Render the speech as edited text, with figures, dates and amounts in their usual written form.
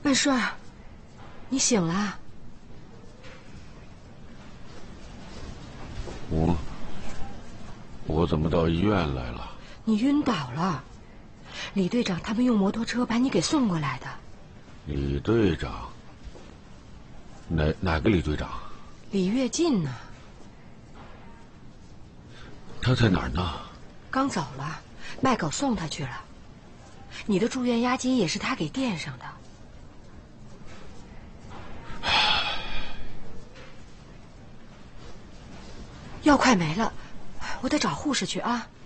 万顺，你醒了？ 我怎么到医院来了？ 你晕倒了，李队长他们用摩托车把你给送过来的。 李队长？哪个李队长？ 李跃进呢？ 他在哪儿呢？ 刚走了，麦狗送他去了。你的住院押金也是他给垫上的。药快没了，我得找护士去啊。